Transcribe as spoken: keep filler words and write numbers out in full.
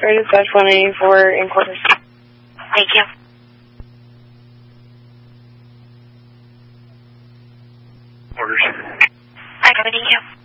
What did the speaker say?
Try dispatch one eighty-four in quarters. Thank you. Orders. I'm reading you.